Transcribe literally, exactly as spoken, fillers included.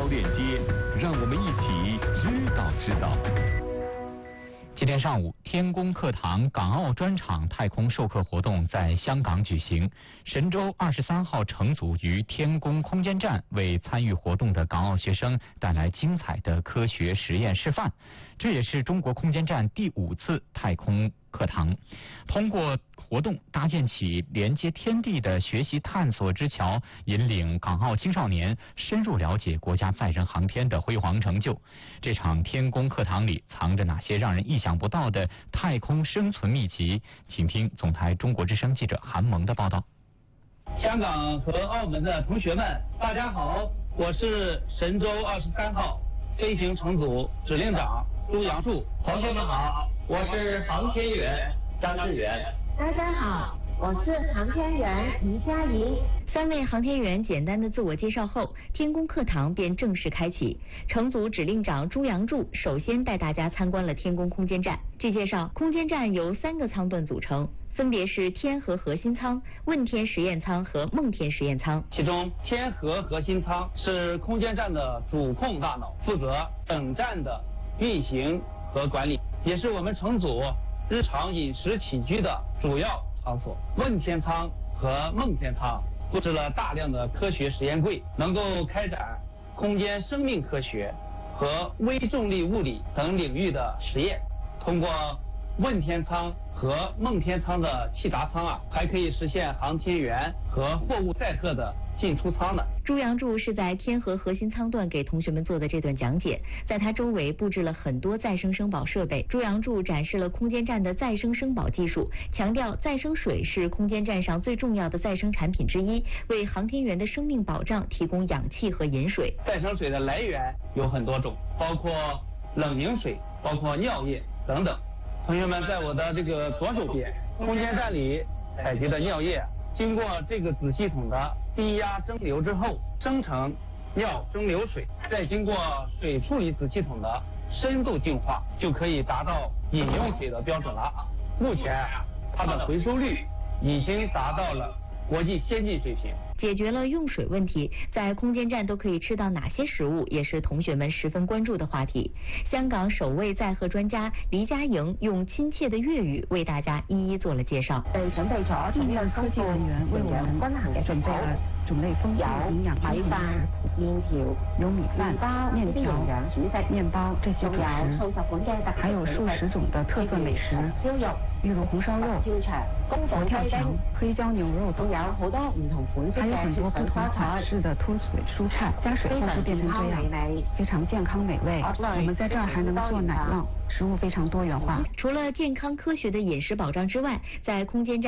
链接，让我们一起知道知道。 今天上午，天宫课堂港澳专场太空授课活动在香港举行。神舟二十三号乘组于天宫空间站为参与活动的港澳学生带来精彩的科学实验示范。这也是中国空间站第五次太空课堂，通过活动搭建起连接天地的学习探索之桥，引领港澳青少年深入了解国家载人航天的辉煌成就。这场天宫课堂里藏着哪些让人意想不到的太空生存秘籍？请听总台中国之声记者韩萌的报道。 香港和澳门的同学们，大家好，我是神舟二十三号飞行乘组指令长朱杨柱。同学们好，我是航天员张志远。 大家好，我是航天员于佳怡。 三位航天员简单的自我介绍后，天宫课堂便正式开启。乘组指令长朱杨柱首先带大家参观了天宫空间站。据介绍，空间站由三个舱段组成，分别是天河核心舱、问天实验舱和梦天实验舱。 其中，天河核心舱是空间站的主控大脑，负责整站的运行和管理，也是我们乘组日常饮食起居的主要场所。问天舱和梦天舱布置了大量的科学实验柜，能够开展空间生命科学和微重力物理等领域的实验。通过问天舱和梦天舱的气闸舱啊，还可以实现航天员和货物载荷的进出舱的。 朱杨柱是在天河核心舱段给同学们做的这段讲解，在他周围布置了很多再生生保设备。朱杨柱展示了空间站的再生生保技术，强调再生水是空间站上最重要的再生产品之一，为航天员的生命保障提供氧气和饮水。 再生水的来源有很多种，包括冷凝水，包括尿液等等。同学们，在我的这个左手边，空间站里采集的尿液经过这个子系统的低压蒸馏之后生成尿蒸馏水，再经过水处理子系统的深度净化，就可以达到饮用水的标准了。目前它的回收率已经达到了国际先进水平。 解决了用水问题，在空间站都可以吃到哪些食物，也是同学们十分关注的话题。香港首位载荷专家黎家莹用亲切的粤语为大家一一做了介绍。 呃，準備咗地面科技人員為我們均衡嘅準備了種類豐富營養米飯、麵條、有米飯、包、面條、麵包這些主食，數十款嘅特還有數十種的特色美食，燒肉，例如紅燒肉、佛跳牆、黑椒牛肉等，有好多唔同款式。還有很多不同款式的脫水蔬菜，加水後就變成這樣，非常健康美味。我們在這兒還能做奶酪，食物非常多元化。 除了健康科學的飲食保障之外，在空間站